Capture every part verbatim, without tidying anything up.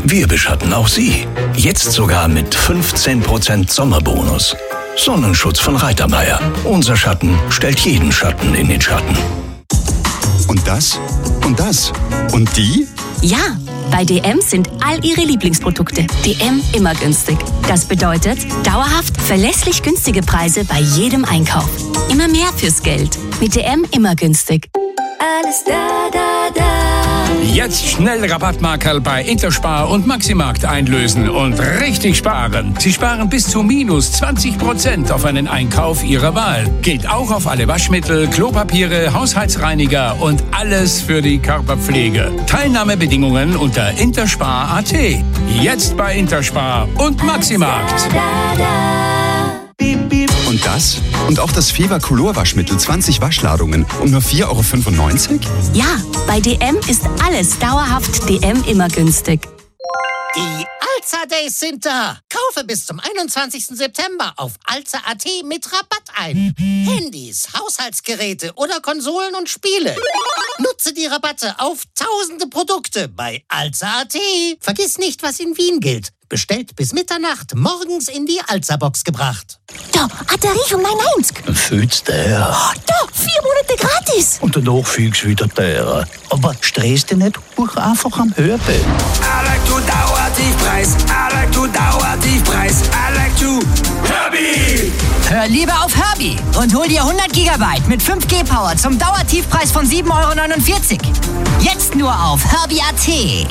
Wir beschatten auch Sie. Jetzt sogar mit fünfzehn Prozent Sommerbonus. Sonnenschutz von Reitermeier. Unser Schatten stellt jeden Schatten in den Schatten. Und das? Und das? Und die? Ja, bei D M sind all Ihre Lieblingsprodukte D M immer günstig. Das bedeutet dauerhaft verlässlich günstige Preise bei jedem Einkauf. Immer mehr fürs Geld. Mit D M immer günstig. Alles da, da, da. Jetzt schnell Rabattmarkerl bei Interspar und Maximarkt einlösen und richtig sparen. Sie sparen bis zu minus zwanzig Prozent auf einen Einkauf Ihrer Wahl. Geht auch auf alle Waschmittel, Klopapiere, Haushaltsreiniger und alles für die Körperpflege. Teilnahmebedingungen unter interspar punkt a t. Jetzt bei Interspar und Maximarkt. Und das? Und auch das Fever Color Waschmittel zwanzig Waschladungen um nur vier Euro fünfundneunzig? Ja, bei D M ist alles dauerhaft D M immer günstig. Die Alza Days sind da. Kaufe bis zum einundzwanzigsten September auf alza punkt a t mit Rabatt ein. Handys, Haushaltsgeräte oder Konsolen und Spiele. Nutze die Rabatte auf tausende Produkte bei alza punkt a t. Vergiss nicht, was in Wien gilt. Bestellt bis Mitternacht, morgens in die Alza-Box gebracht. Da, Batterie von neun eins. Fühlt's der. Oh, da, vier Monate gratis. Und danach fühlst du wieder der. Aber stress dich nicht, buch einfach am Hörbild. I like to Dauertiefpreis. I like to Dauertiefpreis. I like to Herbie. Hör lieber auf Herbie und hol dir hundert Gigabyte mit fünf G Power zum Dauertiefpreis von sieben Euro neunundvierzig. Jetzt nur auf Herbie punkt a t.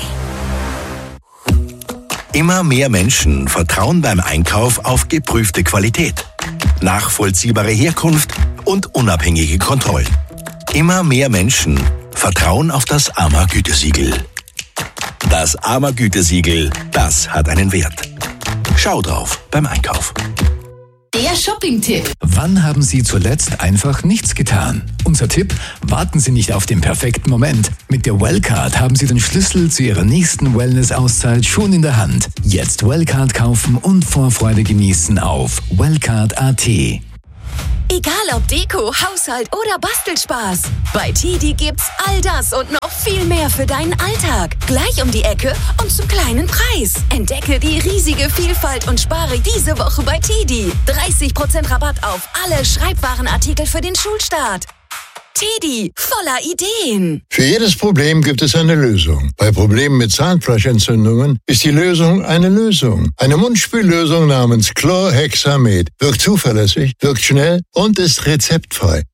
Immer mehr Menschen vertrauen beim Einkauf auf geprüfte Qualität, nachvollziehbare Herkunft und unabhängige Kontrollen. Immer mehr Menschen vertrauen auf das A M A-Gütesiegel. Das A M A-Gütesiegel, das hat einen Wert. Schau drauf beim Einkauf. Der Shopping-Tipp. Wann haben Sie zuletzt einfach nichts getan? Unser Tipp: Warten Sie nicht auf den perfekten Moment. Mit der Wellcard haben Sie den Schlüssel zu Ihrer nächsten Wellness-Auszeit schon in der Hand. Jetzt Wellcard kaufen und Vorfreude genießen auf wellcard punkt a t. Egal ob Deko, Haushalt oder Bastelspaß. Bei Tidi gibt's all das und noch viel mehr für deinen Alltag. Gleich um die Ecke und zum kleinen Preis. Entdecke die riesige Vielfalt und spare diese Woche bei Tidi. dreißig Prozent Rabatt auf alle Schreibwarenartikel für den Schulstart. Tidi, voller Ideen. Für jedes Problem gibt es eine Lösung. Bei Problemen mit Zahnfleischentzündungen ist die Lösung eine Lösung. Eine Mundspüllösung namens Chlorhexamed wirkt zuverlässig, wirkt schnell und ist rezeptfrei.